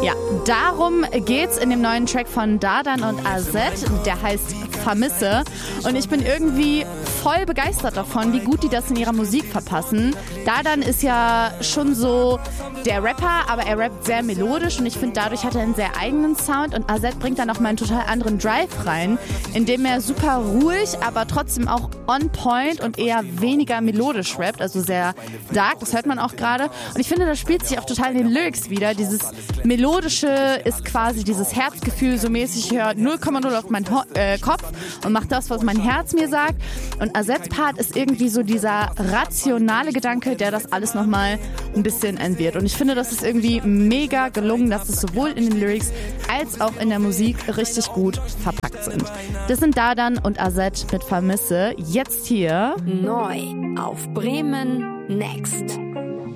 Ja, darum geht's in dem neuen Track von Dardan und AZ, der heißt Vermisse. Und ich bin irgendwie voll begeistert davon, wie gut die das in ihrer Musik verpassen. Dardan ist ja schon so der Rapper, aber er rappt sehr melodisch und ich finde, dadurch hat er einen sehr eigenen Sound und AZ bringt dann nochmal einen total anderen Drive rein, indem er super ruhig, aber trotzdem auch on point und eher weniger melodisch rappt, also sehr dark, das hört man auch gerade. Und ich finde, das spielt sich auch total in den Lyrics wieder. Dieses Melodische ist quasi dieses Herzgefühl, so mäßig, ich höre 0,0 auf meinen Kopf und mache das, was mein Herz mir sagt. Und AZ's Part ist irgendwie so dieser rationale Gedanke, der das alles nochmal ein bisschen entwirrt. Und ich finde, das ist irgendwie mega gelungen, dass es sowohl in den Lyrics als auch in der Musik richtig gut verpackt sind. Das sind Dardan und AZ mit Vermisse. Jetzt hier neu auf Bremen Next.